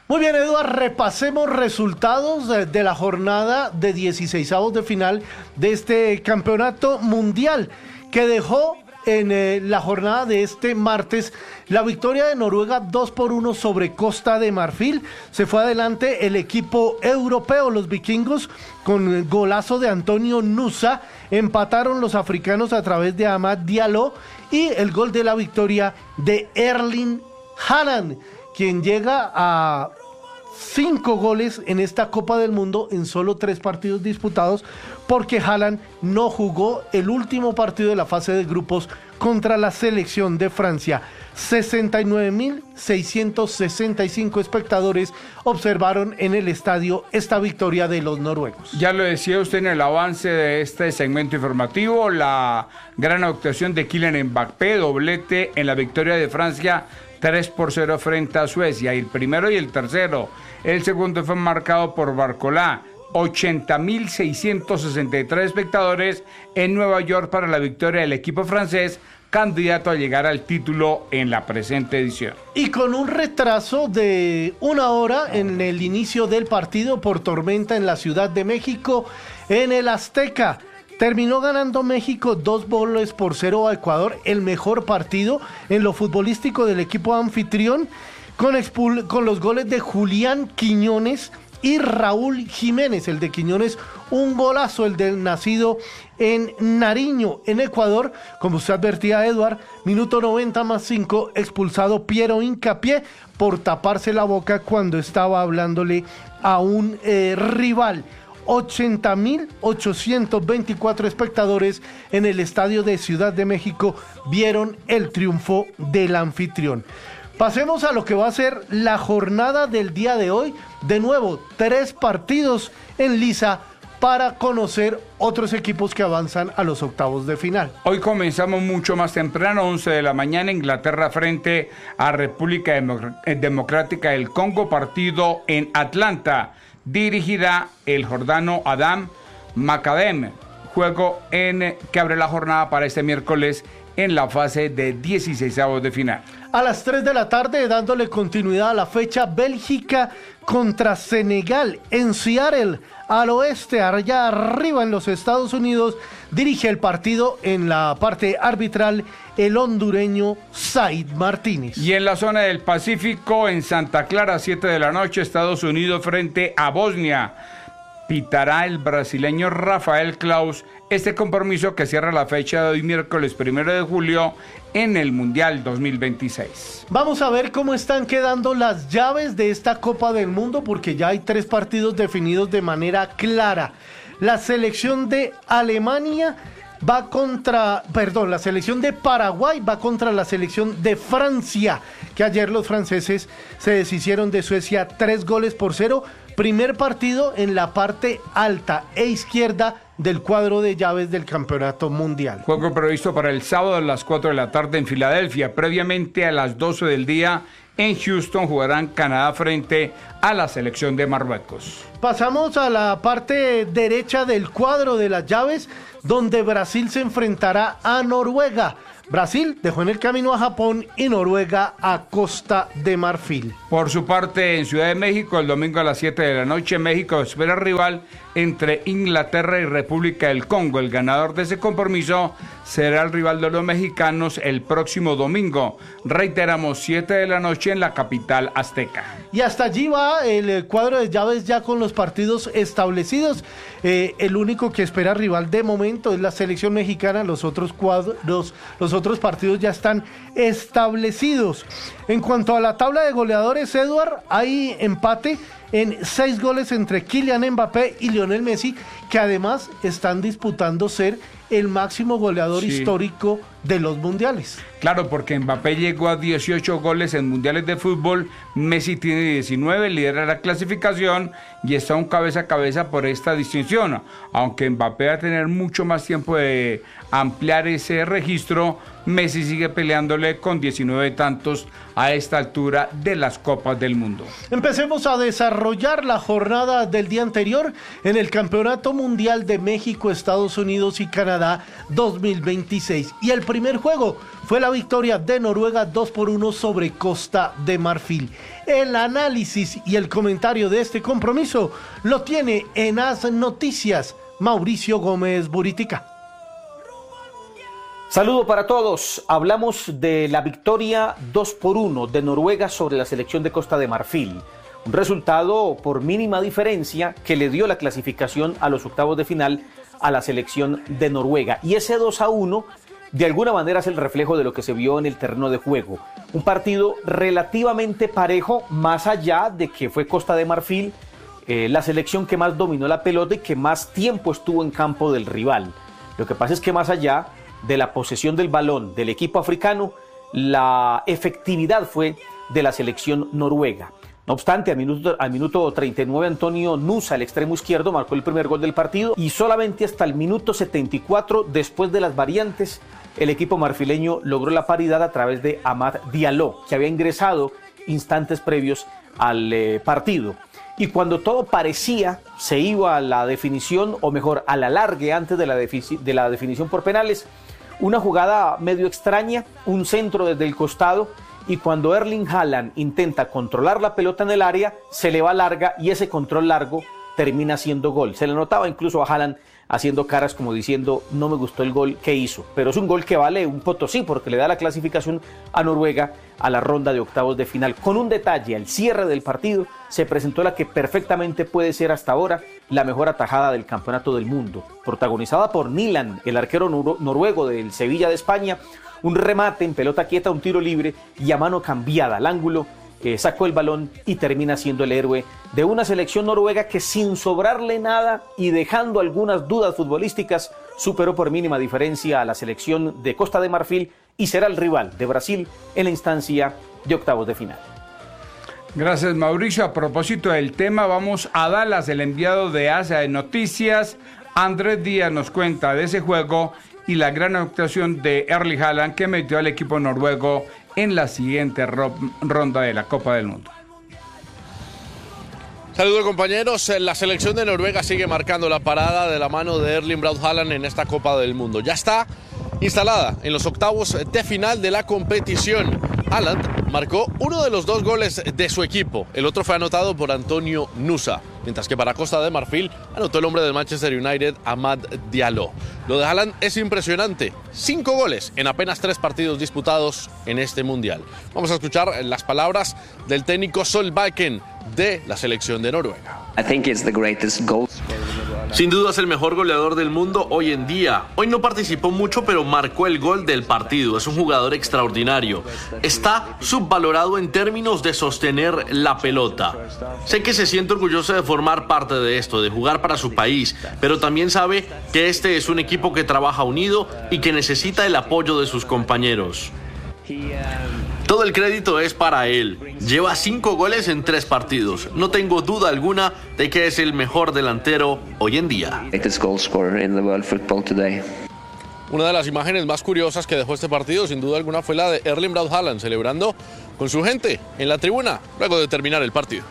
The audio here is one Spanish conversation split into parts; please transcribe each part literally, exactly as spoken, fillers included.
Muy bien, Eduardo, repasemos resultados de, de la jornada de dieciseisavos de final de este campeonato mundial que dejó en eh, la jornada de este martes la victoria de Noruega dos por uno sobre Costa de Marfil. Se fue adelante el equipo europeo, los vikingos, con golazo de Antonio Nusa. Empataron los africanos a través de Amad Diallo y el gol de la victoria de Erling Haaland, quien llega a cinco goles en esta Copa del Mundo en solo tres partidos disputados, porque Haaland no jugó el último partido de la fase de grupos contra la selección de Francia. sesenta y nueve mil seiscientos sesenta y cinco espectadores observaron en el estadio esta victoria de los noruegos. Ya lo decía usted en el avance de este segmento informativo, la gran actuación de Kylian Mbappé, doblete en la victoria de Francia tres por cero frente a Suecia, y el primero y el tercero. El segundo fue marcado por Barcola. ochenta mil seiscientos sesenta y tres espectadores en Nueva York para la victoria del equipo francés, candidato a llegar al título en la presente edición. Y con un retraso de una hora en el inicio del partido por tormenta en la Ciudad de México, en el Azteca, terminó ganando México dos goles por cero a Ecuador, el mejor partido en lo futbolístico del equipo anfitrión, con, expul- con los goles de Julián Quiñones y Raúl Jiménez. El de Quiñones, un golazo, el del nacido en Nariño, en Ecuador. Como usted advertía, Eduard, minuto noventa más cinco, expulsado Piero Hincapié por taparse la boca cuando estaba hablándole a un eh, rival. ochenta mil ochocientos veinticuatro espectadores en el estadio de Ciudad de México vieron el triunfo del anfitrión. Pasemos a lo que va a ser la jornada del día de hoy. De nuevo, tres partidos en liza para conocer otros equipos que avanzan a los octavos de final. Hoy comenzamos mucho más temprano, once de la mañana, Inglaterra frente a República Democ- Democrática del Congo, partido en Atlanta. Dirigirá el jordano Adam Macadem, juego en que abre la jornada para este miércoles en la fase de dieciseisavos de final. A las tres de la tarde, dándole continuidad a la fecha, Bélgica contra Senegal en Seattle, al oeste, allá arriba en los Estados Unidos. Dirige el partido en la parte arbitral el hondureño Said Martínez. Y en la zona del Pacífico, en Santa Clara, siete de la noche, Estados Unidos frente a Bosnia. Pitará el brasileño Rafael Claus este compromiso que cierra la fecha de hoy, miércoles primero de julio, en el Mundial dos mil veintiséis. Vamos a ver cómo están quedando las llaves de esta Copa del Mundo, porque ya hay tres partidos definidos de manera clara. La selección de Alemania va contra, perdón, la selección de Paraguay va contra la selección de Francia, que ayer los franceses se deshicieron de Suecia tres goles por cero. Primer partido en la parte alta e izquierda del cuadro de llaves del campeonato mundial. Juego previsto para el sábado a las cuatro de la tarde en Filadelfia. Previamente a las doce del día en Houston jugarán Canadá frente a la selección de Marruecos. Pasamos a la parte derecha del cuadro de las llaves, donde Brasil se enfrentará a Noruega. Brasil dejó en el camino a Japón y Noruega a Costa de Marfil. Por su parte, en Ciudad de México, el domingo a las siete de la noche, México espera rival entre Inglaterra y República del Congo. El ganador de ese compromiso será el rival de los mexicanos el próximo domingo. Reiteramos, siete de la noche en la capital azteca. Y hasta allí va el cuadro de llaves ya con los partidos establecidos. Eh, el único que espera rival de momento es la selección mexicana. Los otros cuadros, los, los otros partidos ya están establecidos. En cuanto a la tabla de goleadores, Eduard, hay empate en seis goles entre Kylian Mbappé y Lionel Messi, que además están disputando ser el máximo goleador sí. histórico de los mundiales. Claro, porque Mbappé llegó a dieciocho goles en mundiales de fútbol, Messi tiene diecinueve, lidera la clasificación y está un cabeza a cabeza por esta distinción. Aunque Mbappé va a tener mucho más tiempo de ampliar ese registro, Messi sigue peleándole con diecinueve tantos a esta altura de las Copas del Mundo. Empecemos a desarrollar la jornada del día anterior en el Campeonato Mundial de México, Estados Unidos y Canadá dos mil veintiséis. Y el primer juego fue la victoria de Noruega dos por uno sobre Costa de Marfil. El análisis y el comentario de este compromiso lo tiene en As Noticias Mauricio Gómez Buritica. Saludo para todos. Hablamos de la victoria dos por uno de Noruega sobre la selección de Costa de Marfil. Un resultado por mínima diferencia que le dio la clasificación a los octavos de final a la selección de Noruega. Y ese dos a uno de alguna manera es el reflejo de lo que se vio en el terreno de juego. Un partido relativamente parejo, más allá de que fue Costa de Marfil eh, la selección que más dominó la pelota y que más tiempo estuvo en campo del rival. Lo que pasa es que más allá de la posesión del balón del equipo africano, la efectividad fue de la selección noruega. No obstante, al minuto, al minuto treinta y nueve, Antonio Nusa, el extremo izquierdo, marcó el primer gol del partido y solamente hasta el minuto setenta y cuatro, después de las variantes, el equipo marfileño logró la paridad a través de Amad Diallo, que había ingresado instantes previos al eh, partido. Y cuando todo parecía se iba a la definición, o mejor, a la alargue antes de la, de la definición por penales, una jugada medio extraña, un centro desde el costado, y cuando Erling Haaland intenta controlar la pelota en el área, se le va larga y ese control largo termina siendo gol. Se le notaba incluso a Haaland haciendo caras como diciendo, no me gustó el gol que hizo, pero es un gol que vale un potosí porque le da la clasificación a Noruega a la ronda de octavos de final. Con un detalle, al cierre del partido se presentó la que perfectamente puede ser hasta ahora la mejor atajada del campeonato del mundo, protagonizada por Nyland, el arquero nor- noruego del Sevilla de España. Un remate en pelota quieta, un tiro libre y a mano cambiada al ángulo, que sacó el balón y termina siendo el héroe de una selección noruega que, sin sobrarle nada y dejando algunas dudas futbolísticas, superó por mínima diferencia a la selección de Costa de Marfil y será el rival de Brasil en la instancia de octavos de final. Gracias, Mauricio. A propósito del tema, vamos a Dallas. El enviado de Asia de Noticias, Andrés Díaz, nos cuenta de ese juego y la gran actuación de Erling Haaland, que metió al equipo noruego en la siguiente ro- ronda de la Copa del Mundo. Saludos, compañeros. La selección de Noruega sigue marcando la parada de la mano de Erling Braut Haaland en esta Copa del Mundo. Ya está instalada en los octavos de final de la competición. Haaland marcó uno de los dos goles de su equipo. El otro fue anotado por Antonio Nusa, mientras que para Costa de Marfil anotó el hombre del Manchester United, Amad Diallo. Lo de Haaland es impresionante. Cinco goles en apenas tres partidos disputados en este Mundial. Vamos a escuchar las palabras del técnico Solbakken de la selección de Noruega. I think it's the greatest goal. Sin duda es el mejor goleador del mundo hoy en día. Hoy no participó mucho, pero marcó el gol del partido. Es un jugador extraordinario. Está subvalorado en términos de sostener la pelota. Sé que se siente orgulloso de formar parte de esto, de jugar para su país, pero también sabe que este es un equipo que trabaja unido y que necesita el apoyo de sus compañeros. Todo el crédito es para él. Lleva cinco goles en tres partidos. No tengo duda alguna de que es el mejor delantero hoy en día. Greatest goal scorer in the world football today. Una de las imágenes más curiosas que dejó este partido, sin duda alguna, fue la de Erling Braut Haaland celebrando con su gente en la tribuna luego de terminar el partido.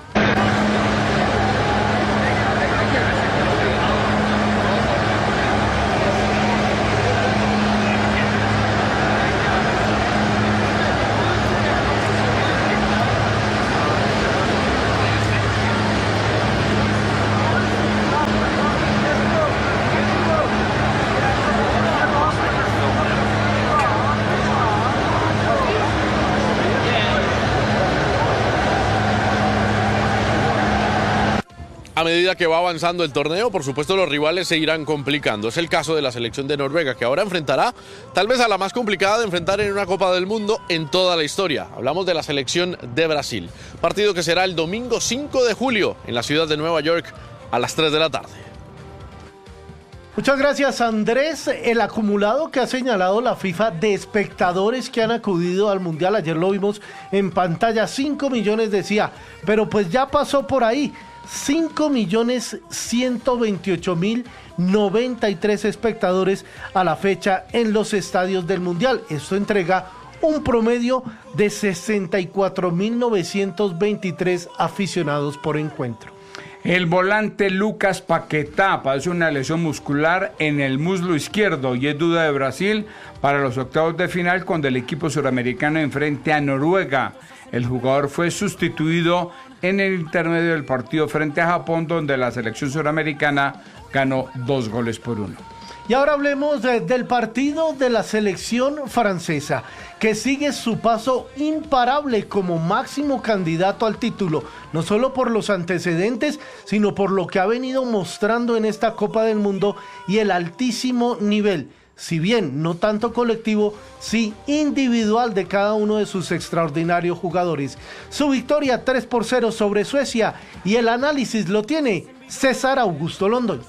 A medida que va avanzando el torneo, por supuesto, los rivales se irán complicando. Es el caso de la selección de Noruega, que ahora enfrentará tal vez a la más complicada de enfrentar en una Copa del Mundo en toda la historia. Hablamos de la selección de Brasil. Partido que será el domingo cinco de julio en la ciudad de Nueva York a las tres de la tarde. Muchas gracias, Andrés. El acumulado que ha señalado la FIFA de espectadores que han acudido al Mundial, ayer lo vimos en pantalla, cinco millones decía, pero pues ya pasó por ahí. cinco millones ciento veintiocho mil noventa y tres espectadores a la fecha en los estadios del Mundial. Esto entrega un promedio de sesenta y cuatro mil novecientos veintitrés aficionados por encuentro. El volante Lucas Paquetá padece una lesión muscular en el muslo izquierdo y es duda de Brasil para los octavos de final cuando el equipo suramericano enfrente a Noruega. El jugador fue sustituido en el intermedio del partido frente a Japón, donde la selección suramericana ganó dos goles por uno. Y ahora hablemos de, del partido de la selección francesa, que sigue su paso imparable como máximo candidato al título, no solo por los antecedentes, sino por lo que ha venido mostrando en esta Copa del Mundo y el altísimo nivel, si bien no tanto colectivo, sí individual de cada uno de sus extraordinarios jugadores. Su victoria tres por cero sobre Suecia, y el análisis lo tiene César Augusto Londoño.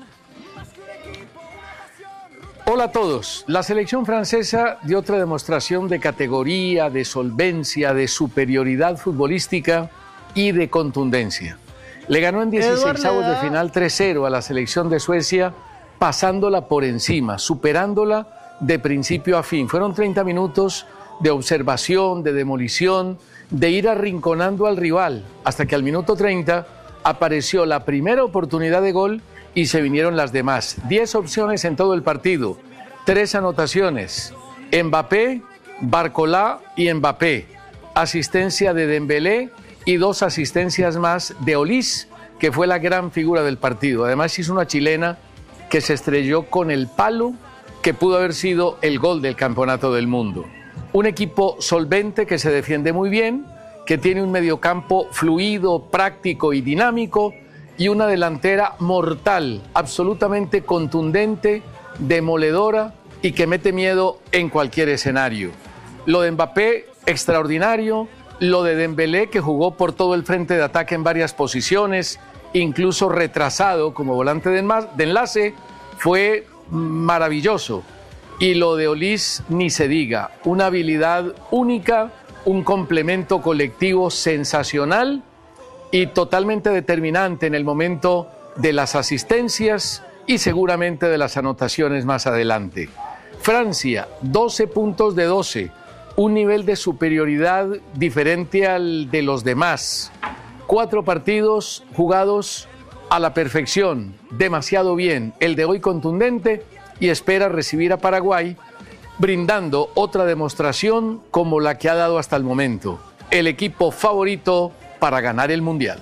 Hola a todos. La selección francesa dio otra demostración de categoría, de solvencia, de superioridad futbolística y de contundencia. Le ganó en dieciseisavos de final tres cero a la selección de Suecia, pasándola por encima, superándola de principio a fin. Fueron treinta minutos de observación, de demolición, de ir arrinconando al rival, hasta que al minuto treinta apareció la primera oportunidad de gol y se vinieron las demás. Diez opciones en todo el partido, tres anotaciones. Mbappé, Barcola y Mbappé. Asistencia de Dembélé y dos asistencias más de Olís, que fue la gran figura del partido. Además hizo una chilena que se estrelló con el palo que pudo haber sido el gol del Campeonato del Mundo. Un equipo solvente que se defiende muy bien, que tiene un mediocampo fluido, práctico y dinámico, y una delantera mortal, absolutamente contundente, demoledora y que mete miedo en cualquier escenario. Lo de Mbappé, extraordinario. Lo de Dembélé, que jugó por todo el frente de ataque en varias posiciones, incluso retrasado como volante de enlace, fue maravilloso. Y lo de Olís, ni se diga, una habilidad única, un complemento colectivo sensacional y totalmente determinante en el momento de las asistencias y seguramente de las anotaciones más adelante. Francia, doce puntos de doce, un nivel de superioridad diferente al de los demás. Cuatro partidos jugados a la perfección, demasiado bien, el de hoy contundente, y espera recibir a Paraguay, brindando otra demostración como la que ha dado hasta el momento. El equipo favorito para ganar el Mundial.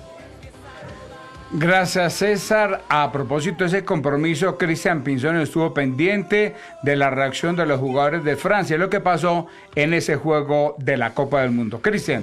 Gracias, César. A propósito de ese compromiso, Cristian Pinzón estuvo pendiente de la reacción de los jugadores de Francia, lo que pasó en ese juego de la Copa del Mundo. Cristian.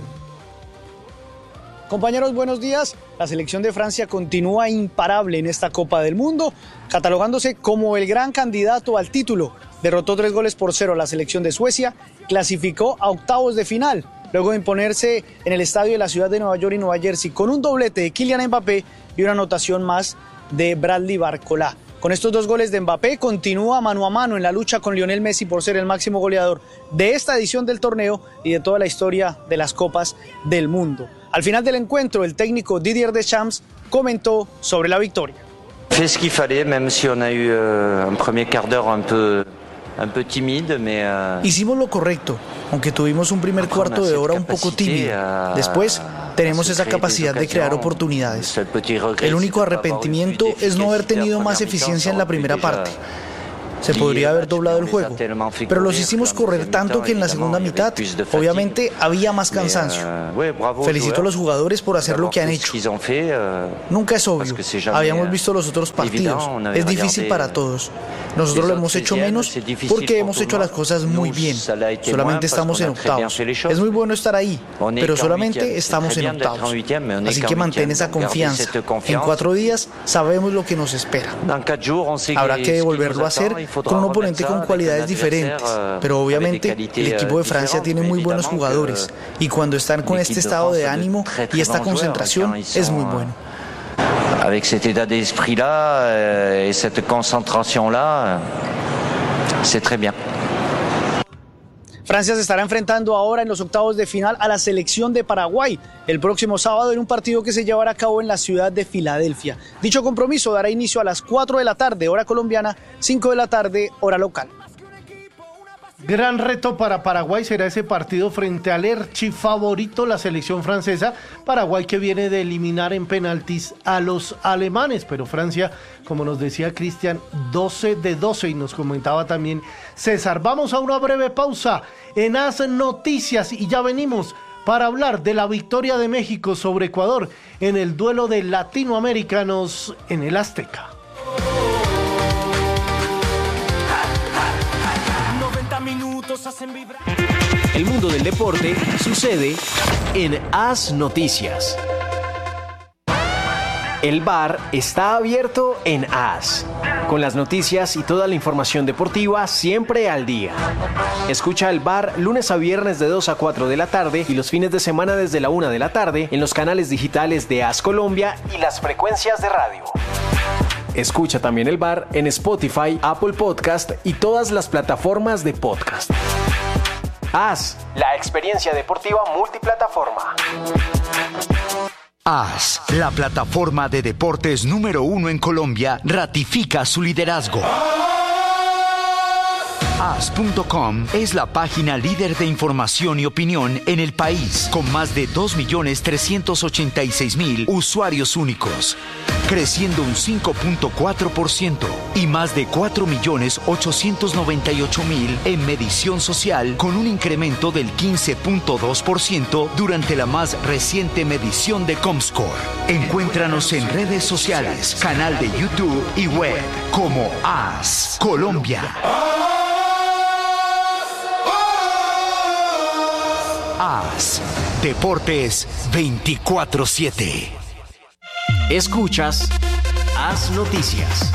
Compañeros, buenos días. La selección de Francia continúa imparable en esta Copa del Mundo, catalogándose como el gran candidato al título. Derrotó tres goles por cero a la selección de Suecia, clasificó a octavos de final, luego de imponerse en el estadio de la ciudad de Nueva York y Nueva Jersey con un doblete de Kylian Mbappé y una anotación más de Bradley Barcola. Con estos dos goles de Mbappé continúa mano a mano en la lucha con Lionel Messi por ser el máximo goleador de esta edición del torneo y de toda la historia de las Copas del Mundo. Al final del encuentro, el técnico Didier Deschamps comentó sobre la victoria. Fait ce qu'il fallait, même si on a eu euh, un premier quart d'heure un peu un peu timide, mais euh, hicimos lo correcto, aunque tuvimos un primer cuarto de hora un poco tímido. Después tenemos esa capacidad de crear oportunidades. El único arrepentimiento es no haber tenido más eficiencia en la primera parte. Se podría haber doblado el juego, pero los hicimos correr tanto que en la segunda mitad, obviamente, había más cansancio. Felicito a los jugadores por hacer lo que han hecho. Nunca es obvio, habíamos visto los otros partidos, es difícil para todos. Nosotros lo hemos hecho menos porque hemos hecho las cosas muy bien. Solamente estamos en octavos. Es muy bueno estar ahí, pero solamente estamos en octavos. Así que mantén esa confianza. En cuatro días sabemos lo que nos espera. Habrá que volverlo a hacer con un oponente con cualidades diferentes, pero obviamente el equipo de Francia tiene muy buenos jugadores y cuando están con este estado de ánimo y esta concentración es muy bueno. Avec cet état d'esprit-là et cette concentration-là, c'est très bien. Francia se estará enfrentando ahora en los octavos de final a la selección de Paraguay el próximo sábado en un partido que se llevará a cabo en la ciudad de Filadelfia. Dicho compromiso dará inicio a las cuatro de la tarde, hora colombiana, cinco de la tarde, hora local. Gran reto para Paraguay será ese partido frente al archifavorito, la selección francesa. Paraguay que viene de eliminar en penaltis a los alemanes, pero Francia, como nos decía Cristian, doce de doce, y nos comentaba también César. Vamos a una breve pausa en A S Noticias y ya venimos para hablar de la victoria de México sobre Ecuador en el duelo de latinoamericanos en el Azteca. El mundo del deporte sucede en A S Noticias. El bar está abierto en A S, con las noticias y toda la información deportiva siempre al día. Escucha el bar lunes a viernes de dos a cuatro de la tarde y los fines de semana desde la una de la tarde en los canales digitales de A S Colombia y las frecuencias de radio. Escucha también el bar en Spotify, Apple Podcast y todas las plataformas de podcast. A S, la experiencia deportiva multiplataforma. A S, la plataforma de deportes número uno en Colombia, ratifica su liderazgo. A S punto com es la página líder de información y opinión en el país, con más de dos millones trescientos ochenta y seis mil usuarios únicos, creciendo un cinco punto cuatro por ciento y más de cuatro millones ochocientos noventa y ocho mil en medición social, con un incremento del quince punto dos por ciento durante la más reciente medición de Comscore. Encuéntranos en redes sociales, canal de YouTube y web como A S Colombia. A S Deportes veinticuatro siete. Escuchas A S Noticias.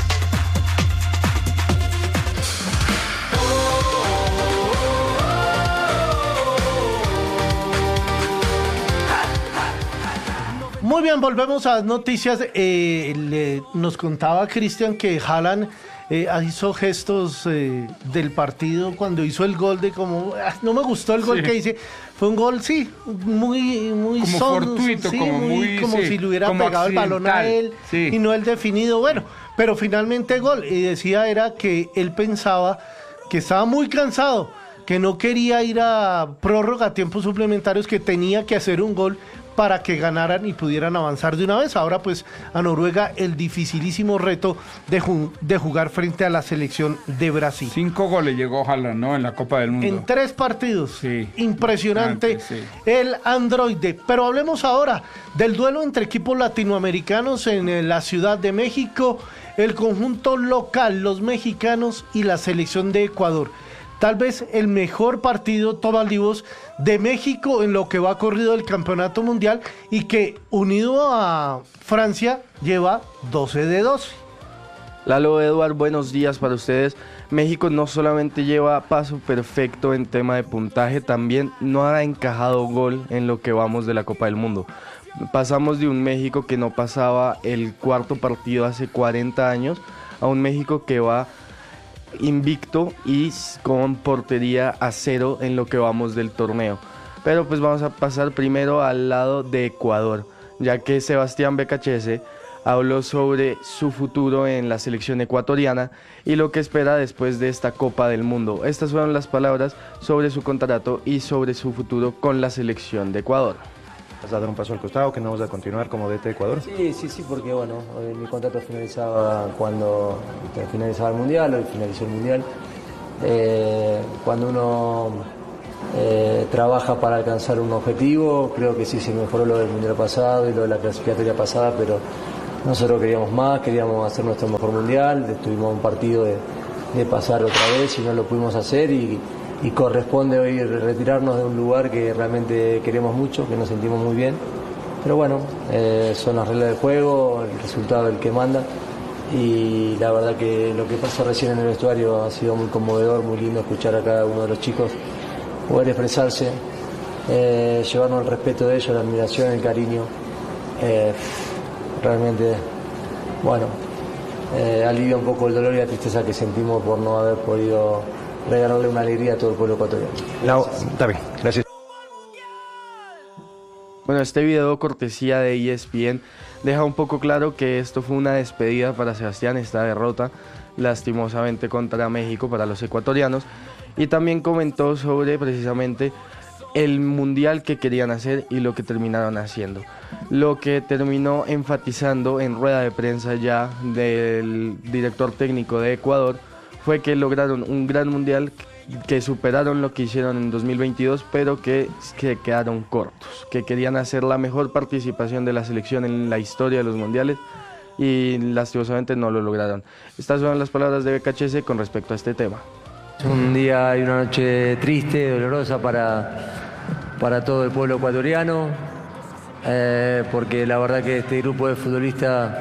Muy bien, volvemos a noticias. Eh, le, nos contaba Cristian que Haaland eh, hizo gestos eh, del partido cuando hizo el gol de como... Ah, no me gustó el gol sí. que hice. Fue un gol, sí, muy, muy como son, fortuito, sí, como muy, muy como sí, si le hubiera pegado el balón a él sí. y no el definido. Bueno, pero finalmente gol. Y decía era que él pensaba que estaba muy cansado, que no quería ir a prórroga, a tiempos suplementarios, que tenía que hacer un gol para que ganaran y pudieran avanzar de una vez. Ahora pues a Noruega el dificilísimo reto de, ju- de jugar frente a la selección de Brasil. Cinco goles llegó Haaland, ¿no? En la Copa del Mundo. En tres partidos. Sí. Impresionante Antes, sí. el androide. Pero hablemos ahora del duelo entre equipos latinoamericanos en la Ciudad de México, el conjunto local, los mexicanos y la selección de Ecuador. Tal vez el mejor partido, Tomás Livos, de México en lo que va corrido del campeonato mundial y que, unido a Francia, lleva doce de doce. Lalo, Eduard, buenos días para ustedes. México no solamente lleva paso perfecto en tema de puntaje, también no ha encajado gol en lo que vamos de la Copa del Mundo. Pasamos de un México que no pasaba el cuarto partido hace cuarenta años a un México que va invicto y con portería a cero en lo que vamos del torneo. Pero pues vamos a pasar primero al lado de Ecuador, ya que Sebastián Becachese habló sobre su futuro en la selección ecuatoriana y lo que espera después de esta Copa del Mundo. Estas fueron las palabras sobre su contrato y sobre su futuro con la selección de Ecuador. ¿Vas a dar un paso al costado, que no vas a continuar como D T de Ecuador? Sí, sí, sí, porque bueno, mi contrato finalizaba cuando finalizaba el Mundial, hoy finalizó el Mundial. Eh, cuando uno eh, trabaja para alcanzar un objetivo, creo que sí se mejoró lo del Mundial pasado y lo de la clasificatoria pasada, pero nosotros queríamos más, queríamos hacer nuestro mejor Mundial, tuvimos un partido de, de pasar otra vez y no lo pudimos hacer y y corresponde hoy retirarnos de un lugar que realmente queremos mucho, que nos sentimos muy bien, pero bueno, eh, son las reglas del juego, el resultado del que manda y la verdad que lo que pasó recién en el vestuario ha sido muy conmovedor, muy lindo escuchar a cada uno de los chicos poder expresarse, eh, llevarnos el respeto de ellos, la admiración, el cariño, eh, realmente, bueno, eh, alivia un poco el dolor y la tristeza que sentimos por no haber podido regalarle una alegría a todo el pueblo ecuatoriano. No, está bien, gracias. Bueno, este video cortesía de E S P N deja un poco claro que esto fue una despedida para Sebastián, esta derrota lastimosamente contra México para los ecuatorianos, y también comentó sobre precisamente el mundial que querían hacer y lo que terminaron haciendo. Lo que terminó enfatizando en rueda de prensa ya del director técnico de Ecuador fue que lograron un gran mundial, que superaron lo que hicieron en dos mil veintidós, pero que, que quedaron cortos, que querían hacer la mejor participación de la selección en la historia de los mundiales y lastimosamente no lo lograron. Estas son las palabras de Becachese con respecto a este tema. Es un día y una noche triste, dolorosa para, para todo el pueblo ecuatoriano, eh, porque la verdad que este grupo de futbolistas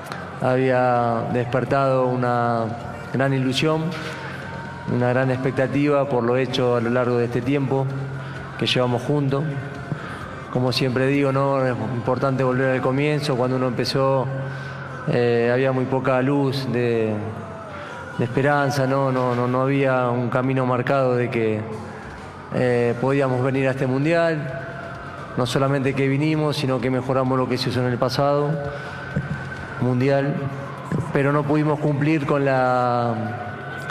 había despertado una gran ilusión, una gran expectativa por lo hecho a lo largo de este tiempo que llevamos juntos. Como siempre digo, ¿no? Es importante volver al comienzo. Cuando uno empezó eh, había muy poca luz de, de esperanza, ¿no? No, no, no había un camino marcado de que eh, podíamos venir a este mundial. No solamente que vinimos, sino que mejoramos lo que se hizo en el pasado mundial, pero no pudimos cumplir con la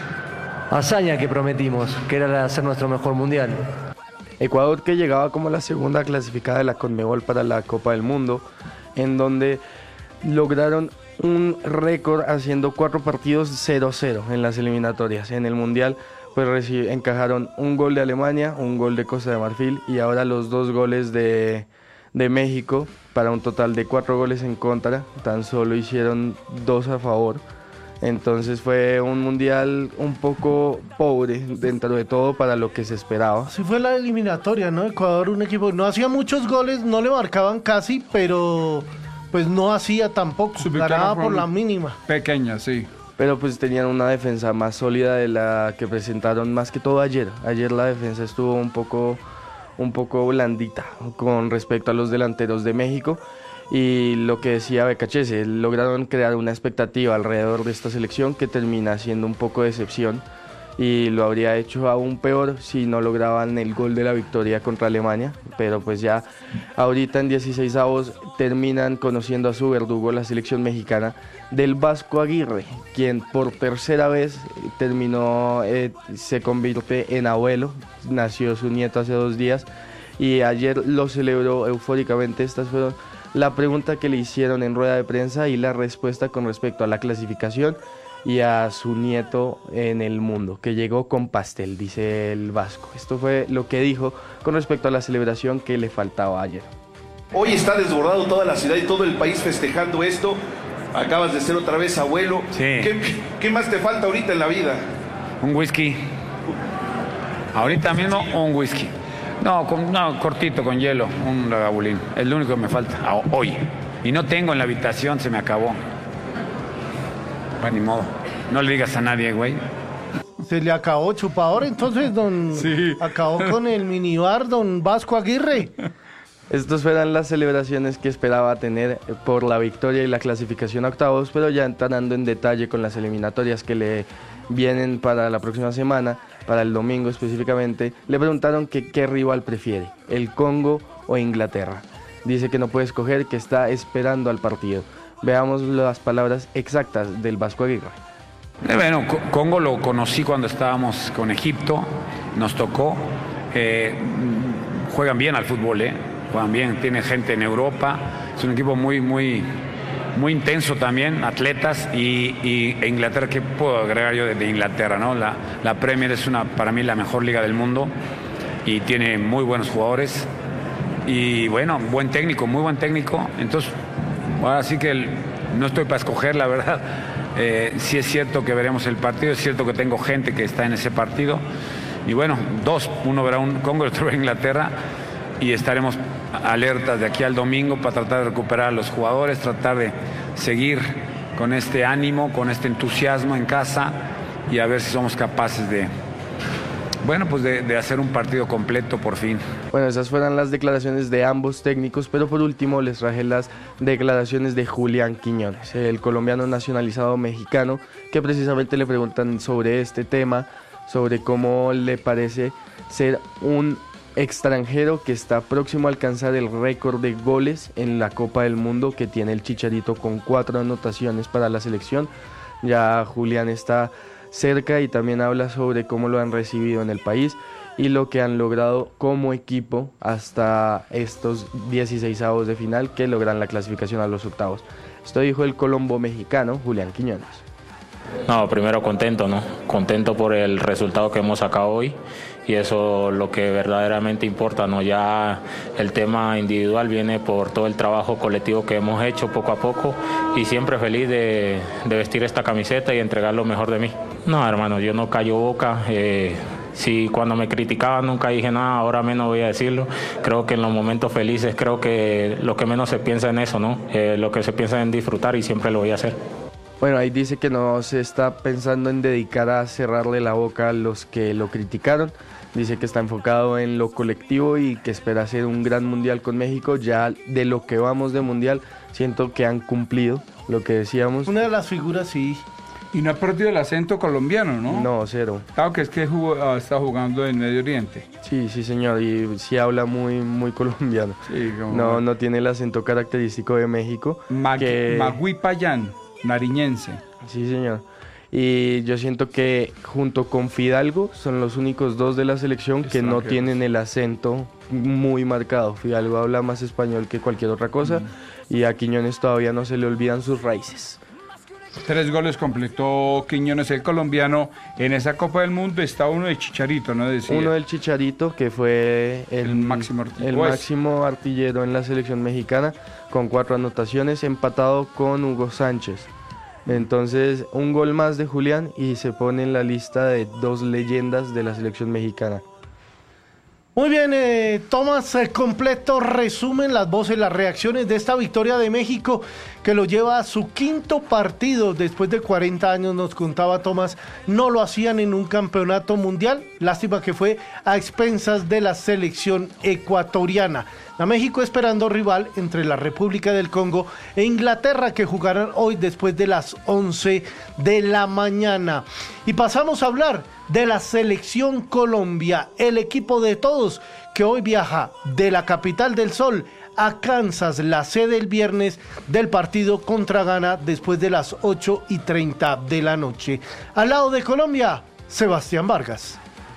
hazaña que prometimos, que era la de hacer nuestro mejor mundial. Ecuador, que llegaba como la segunda clasificada de la Conmebol para la Copa del Mundo, en donde lograron un récord haciendo cuatro partidos cero cero en las eliminatorias. En el mundial pues encajaron un gol de Alemania, un gol de Costa de Marfil y ahora los dos goles de, de México, para un total de cuatro goles en contra. Tan solo hicieron dos a favor. Entonces fue un mundial un poco pobre dentro de todo para lo que se esperaba. Así fue la eliminatoria, ¿no? Ecuador, un equipo no hacía muchos goles, no le marcaban casi, pero pues no hacía tampoco, ganaba por la mínima. Pequeña, sí. Pero pues tenían una defensa más sólida de la que presentaron más que todo ayer. Ayer la defensa estuvo un poco, un poco blandita con respecto a los delanteros de México. Y lo que decía Becachese, lograron crear una expectativa alrededor de esta selección que termina siendo un poco de decepción, y lo habría hecho aún peor si no lograban el gol de la victoria contra Alemania. Pero pues ya ahorita en dieciseisavos terminan conociendo a su verdugo, la selección mexicana del Vasco Aguirre, quien por tercera vez terminó, eh, se convierte en abuelo. Nació su nieto hace dos días y ayer lo celebró eufóricamente. Estas fueron la pregunta que le hicieron en rueda de prensa y la respuesta con respecto a la clasificación y a su nieto en el mundo, que llegó con pastel, dice el vasco. Esto fue lo que dijo con respecto a la celebración que le faltaba ayer. Hoy está desbordado toda la ciudad y todo el país festejando esto. Acabas de ser otra vez abuelo. Sí. ¿Qué, qué más te falta ahorita en la vida? Un whisky. Ahorita mismo un whisky. No, con, no, cortito, con hielo, un lagavulín. Es lo único que me falta hoy. Y no tengo en la habitación, se me acabó. Bueno, ni modo. No le digas a nadie, güey. Se le acabó chupador, entonces, don... Sí. Acabó con el minibar, don Vasco Aguirre. Estas fueron las celebraciones que esperaba tener por la victoria y la clasificación a octavos, pero ya entrando en detalle con las eliminatorias que le vienen para la próxima semana, para el domingo específicamente, le preguntaron que qué rival prefiere, el Congo o Inglaterra. Dice que no puede escoger, que está esperando al partido. Veamos las palabras exactas del Vasco Aguirre. Eh, bueno, Congo lo conocí cuando estábamos con Egipto, nos tocó. Eh, juegan bien al fútbol, ¿eh? Juegan bien, tiene gente en Europa, es un equipo muy, muy, muy intenso también, atletas, y, y e Inglaterra, ¿qué puedo agregar yo de, de Inglaterra, no? La, la Premier es una, para mí, la mejor liga del mundo y tiene muy buenos jugadores y bueno, buen técnico, muy buen técnico. Entonces, ahora sí que el, no estoy para escoger, la verdad. Eh, sí es cierto que veremos el partido, es cierto que tengo gente que está en ese partido y bueno, dos, uno verá un Congo y otro verá Inglaterra. Y estaremos alertas de aquí al domingo para tratar de recuperar a los jugadores, tratar de seguir con este ánimo, con este entusiasmo en casa y a ver si somos capaces de, bueno, pues de, de hacer un partido completo por fin. Bueno, esas fueron las declaraciones de ambos técnicos, pero por último les traje las declaraciones de Julián Quiñones, el colombiano nacionalizado mexicano, que precisamente le preguntan sobre este tema, sobre cómo le parece ser un extranjero que está próximo a alcanzar el récord de goles en la Copa del Mundo que tiene el Chicharito, con cuatro anotaciones para la selección. Ya Julián está cerca y también habla sobre cómo lo han recibido en el país y lo que han logrado como equipo hasta estos dieciseisavos de final que logran la clasificación a los octavos. Esto dijo el colombo mexicano Julián Quiñones. No, primero contento, ¿no? Contento por el resultado que hemos sacado hoy y eso lo que verdaderamente importa, ¿no? Ya el tema individual viene por todo el trabajo colectivo que hemos hecho poco a poco y siempre feliz de, de vestir esta camiseta y entregar lo mejor de mí. No, hermano, yo no callo boca. Eh, Si cuando me criticaban nunca dije nada, ahora menos voy a decirlo. Creo que en los momentos felices, creo que lo que menos se piensa en eso, ¿no? Eh, lo que se piensa en disfrutar y siempre lo voy a hacer. Bueno, ahí dice que no se está pensando en dedicar a cerrarle la boca a los que lo criticaron. Dice que está enfocado en lo colectivo y que espera hacer un gran mundial con México. Ya de lo que vamos de mundial, siento que han cumplido lo que decíamos. Una de las figuras, sí. Y no ha perdido el acento colombiano, ¿no? No, cero. Claro que es que jugó, está jugando en Medio Oriente. Sí, sí, señor, y sí habla muy, muy colombiano. Sí, como... No, no tiene el acento característico de México. Mag que... Magui Payán, nariñense. Sí, señor. Y yo siento que junto con Fidalgo son los únicos dos de la selección que no tienen el acento muy marcado. Fidalgo habla más español que cualquier otra cosa mm. y a Quiñones todavía no se le olvidan sus raíces. Tres goles completó Quiñones, el colombiano. En esa Copa del Mundo está uno de Chicharito, ¿no? Decía. Uno del Chicharito, que fue el, el, máximo, el máximo artillero en la selección mexicana, con cuatro anotaciones, empatado con Hugo Sánchez. Entonces, un gol más de Julián y se pone en la lista de dos leyendas de la selección mexicana. Muy bien, eh, Tomás, eh, completo resumen, las voces, las reacciones de esta victoria de México que lo lleva a su quinto partido después de cuarenta años, nos contaba Tomás, no lo hacían en un campeonato mundial, lástima que fue a expensas de la selección ecuatoriana. A México esperando rival entre la República del Congo e Inglaterra que jugarán hoy después de las once de la mañana. Y pasamos a hablar de la selección Colombia, el equipo de todos que hoy viaja de la capital del sol a Kansas, la sede el viernes del partido contra Ghana después de las ocho y treinta de la noche. Al lado de Colombia, Sebastián Vargas.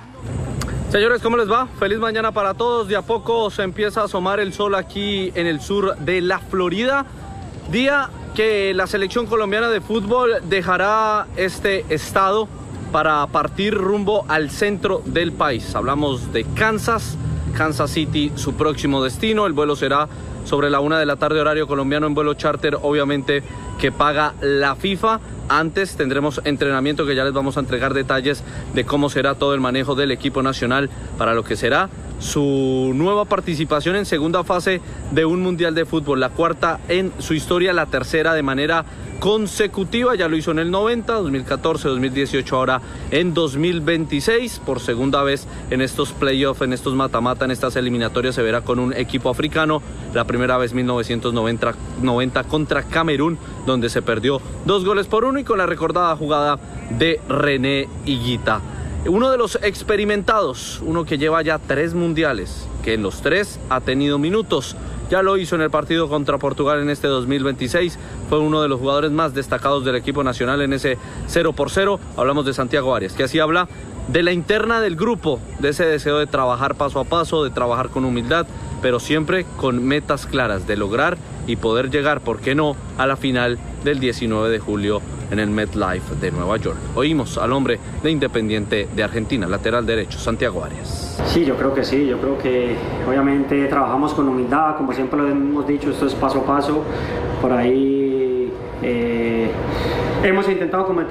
Señores, ¿cómo les va? Feliz mañana para todos. De a poco se empieza a asomar el sol aquí en el sur de la Florida. Día que la selección colombiana de fútbol dejará este estado para partir rumbo al centro del país. Hablamos de Kansas, Kansas City, su próximo destino. El vuelo será sobre la una de la tarde horario colombiano en vuelo charter, obviamente que paga la FIFA. Antes tendremos entrenamiento que ya les vamos a entregar detalles de cómo será todo el manejo del equipo nacional para lo que será su nueva participación en segunda fase de un mundial de fútbol, la cuarta en su historia, la tercera de manera consecutiva. Ya lo hizo en el noventa, dos mil catorce, dos mil dieciocho, ahora en dos mil veintiséis, por segunda vez en estos playoffs, en estos mata-mata, en estas eliminatorias se verá con un equipo africano, la primera vez mil novecientos noventa contra Camerún, donde se perdió dos goles por uno y con la recordada jugada de René Higuita. Uno de los experimentados, uno que lleva ya tres mundiales, que en los tres ha tenido minutos. Ya lo hizo en el partido contra Portugal en este dos mil veintiséis. Fue uno de los jugadores más destacados del equipo nacional en ese cero por cero. Hablamos de Santiago Arias, que así habla de la interna del grupo, de ese deseo de trabajar paso a paso, de trabajar con humildad, pero siempre con metas claras de lograr y poder llegar, ¿por qué no?, a la final del diecinueve de julio en el MetLife de Nueva York. Oímos al hombre de Independiente de Argentina, lateral derecho, Santiago Arias. Sí, yo creo que sí, yo creo que obviamente trabajamos con humildad, como siempre lo hemos dicho, esto es paso a paso, por ahí eh, hemos intentado cometer